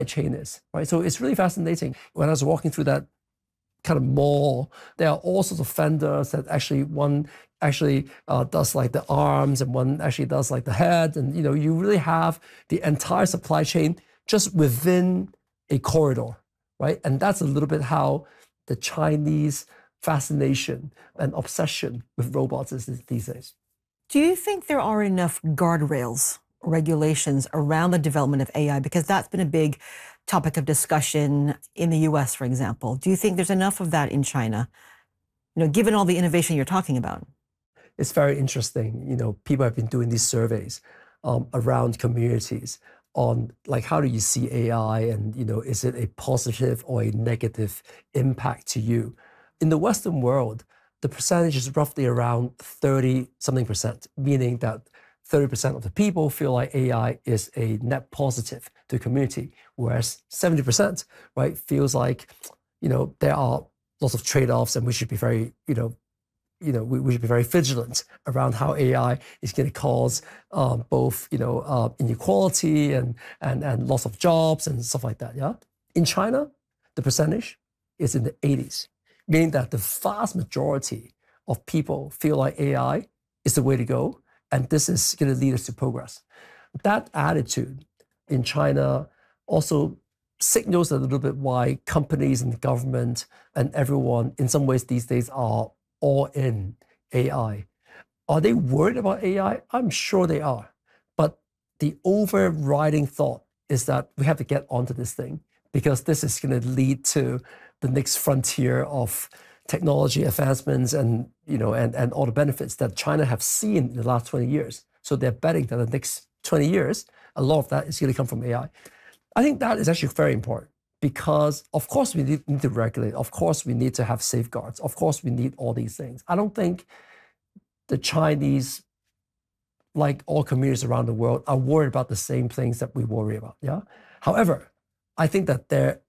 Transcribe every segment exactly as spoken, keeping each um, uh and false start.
chain is, right? So it's really fascinating. When I was walking through that kind of mall, there are all sorts of vendors that actually one actually uh, does like the arms and one actually does like the head. And, you know, you really have the entire supply chain just within a corridor, right? And that's a little bit how the Chinese fascination and obsession with robots is these days. Do you think there are enough guardrails, regulations around the development of A I? Because that's been a big topic of discussion in the U S, for example. Do you think there's enough of that in China, you know, given all the innovation you're talking about? It's very interesting. You know, people have been doing these surveys um, around communities on like, how do you see A I and, you know, is it a positive or a negative impact to you? In the Western world, the percentage is roughly around thirty something percent, meaning that thirty percent of the people feel like A I is a net positive to the community, whereas seventy percent, right, feels like, you know, there are lots of trade-offs and we should be very, you know, you know, we, we should be very vigilant around how A I is going to cause um, both, you know, uh, inequality and, and, and loss of jobs and stuff like that, yeah? In China, the percentage is in the eighties, meaning that the vast majority of people feel like A I is the way to go, and this is going to lead us to progress. That attitude in China also signals a little bit why companies and the government and everyone in some ways these days are all in A I. Are they worried about A I? I'm sure they are. But the overriding thought is that we have to get onto this thing because this is going to lead to the next frontier of technology advancements and, you know, and, and all the benefits that China have seen in the last twenty years. So they're betting that the next twenty years, a lot of that is going to come from A I. I think that is actually very important because, of course, we need, need to regulate. Of course, we need to have safeguards. Of course, we need all these things. I don't think the Chinese, like all communities around the world, are worried about the same things that we worry about. Yeah. However, I think that their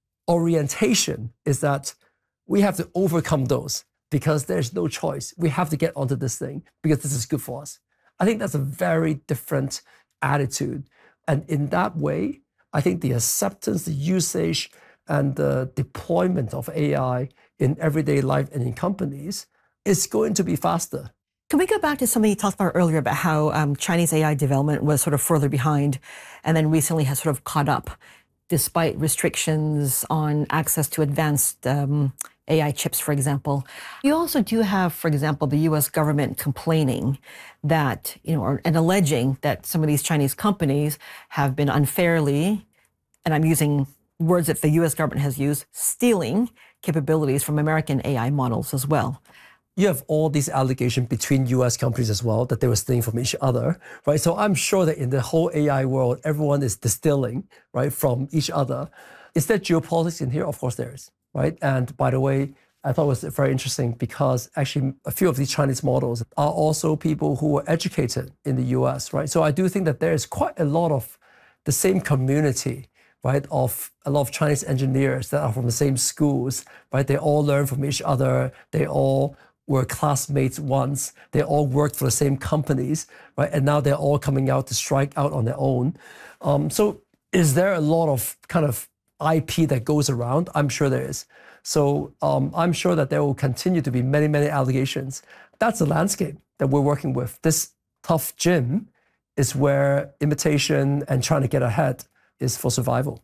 orientation is that we have to overcome those because there's no choice. We have to get onto this thing because this is good for us. I think that's a very different attitude. And in that way, I think the acceptance, the usage, and the deployment of A I in everyday life and in companies is going to be faster. Can we go back to something you talked about earlier about how um, Chinese A I development was sort of further behind and then recently has sort of caught up despite restrictions on access to advanced um, A I chips, for example. You also do have, for example, the U S government complaining that, you know, or, and alleging that some of these Chinese companies have been unfairly, and I'm using words that the U S government has used, stealing capabilities from American A I models as well. You have all these allegations between U S companies as well that they were stealing from each other, right? So I'm sure that in the whole A I world, everyone is distilling, right, from each other. Is there geopolitics in here? Of course there is, right? And by the way, I thought it was very interesting because actually a few of these Chinese models are also people who were educated in the U S, right? So I do think that there is quite a lot of the same community, right, of a lot of Chinese engineers that are from the same schools, right? They all learn from each other. They all were classmates once. They all worked for the same companies, right? And now they're all coming out to strike out on their own. Um, so is there a lot of kind of I P that goes around? I'm sure there is. So um, I'm sure that there will continue to be many, many allegations. That's the landscape that we're working with. This tough gym is where imitation and trying to get ahead is for survival.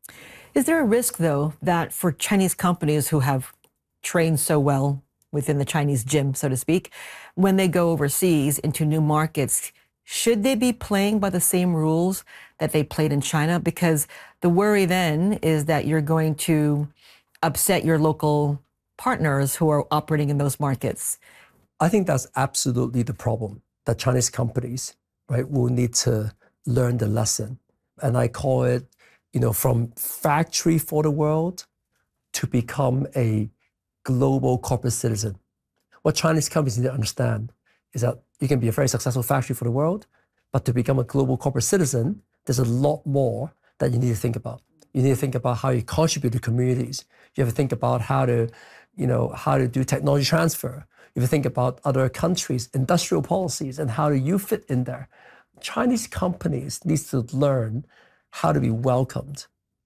Is there a risk, though, that for Chinese companies who have trained so well within the Chinese gym, so to speak, when they go overseas into new markets, should they be playing by the same rules that they played in China? Because the worry then is that you're going to upset your local partners who are operating in those markets. I think that's absolutely the problem, that Chinese companies, right, will need to learn the lesson. And I call it, you know, from factory for the world to become a global corporate citizen. What Chinese companies need to understand is that you can be a very successful factory for the world, but to become a global corporate citizen, there's a lot more that you need to think about. You need to think about how you contribute to communities. You have to think about how to, you know, how to do technology transfer. You have to think about other countries' industrial policies and how do you fit in there. Chinese companies need to learn how to be welcomed